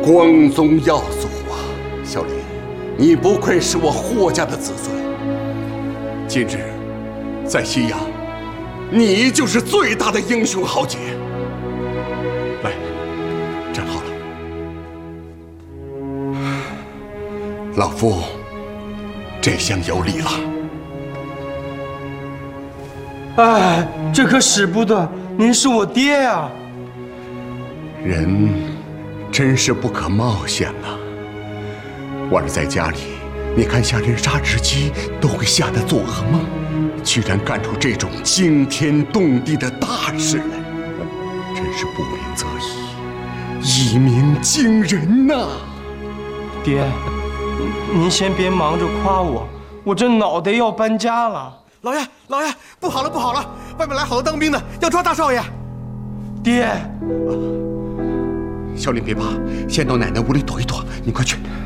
光宗耀祖啊，小林，你不愧是我霍家的子孙。今日在西阳，你就是最大的英雄豪杰。来，站好了。老夫这厢有礼了。 哎，这可使不得，您是我爹呀！ 人真是不可貌相啊！晚儿在家里，你看下人杀只鸡都会吓得作噩吗？居然干出这种惊天动地的大事来，真是不鸣则已，一鸣惊人呐！ 爹，您先别忙着夸我，我这脑袋要搬家了。 老爷，老爷，不好了，不好了！外面来好多当兵的，要抓大少爷。 爹， 小林别怕，先到奶奶屋里躲一躲，你快去。